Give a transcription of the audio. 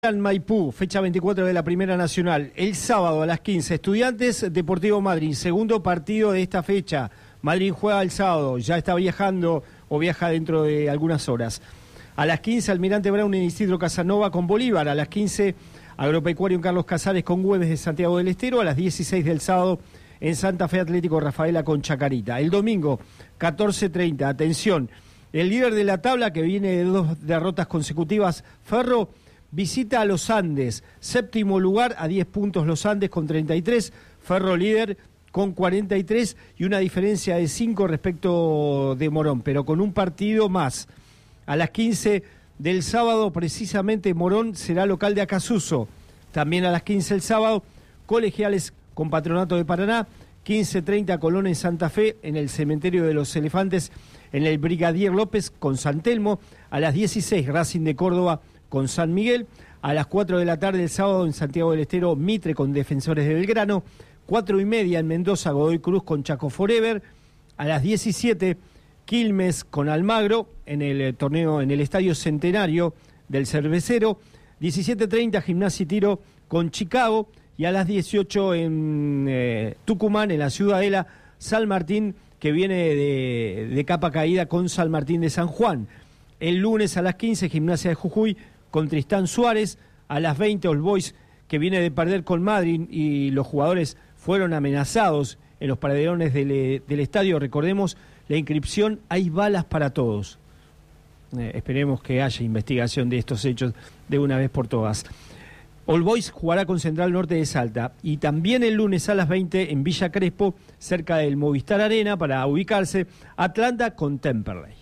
En Maipú, fecha 24 de la Primera Nacional. El sábado a las 15, Estudiantes Deportivo Madryn, segundo partido de esta fecha. Madryn juega el sábado, ya está viajando o viaja dentro de algunas horas. A las 15, Almirante Brown en Isidro Casanova con Bolívar. A las 15, Agropecuario en Carlos Casares con Güemes de Santiago del Estero. A las 16 del sábado, en Santa Fe Atlético Rafaela con Chacarita. El domingo, 14:30, atención, el líder de la tabla que viene de 2 derrotas consecutivas, Ferro, visita a los Andes, séptimo lugar a 10 puntos los Andes con 33, Ferro líder con 43 y una diferencia de 5 respecto de Morón, pero con un partido más. A las 15 del sábado, precisamente, Morón será local de Acasuso. También a las 15 el sábado, Colegiales con Patronato de Paraná, 15:30 Colón en Santa Fe, en el Cementerio de los Elefantes, en el Brigadier López con San Telmo. A las 16, Racing de Córdoba con San Miguel. A las 4 de la tarde el sábado en Santiago del Estero, Mitre con Defensores de Belgrano. 4:30 en Mendoza, Godoy Cruz con Chaco Forever. A las 17, Quilmes con Almagro en el torneo, en el Estadio Centenario del Cervecero. 17:30 Gimnasia y Tiro con Chicago. Y a las 18 en Tucumán, en la Ciudadela, San Martín, que viene de capa caída con San Martín de San Juan. El lunes a las 15, Gimnasia de Jujuy con Tristán Suárez. A las 20, All Boys, que viene de perder con Madryn y los jugadores fueron amenazados en los paraderones del estadio. Recordemos la inscripción, hay balas para todos. Esperemos que haya investigación de estos hechos de una vez por todas. All Boys jugará con Central Norte de Salta. Y también el lunes a las 20 en Villa Crespo, cerca del Movistar Arena, para ubicarse, Atlanta con Temperley.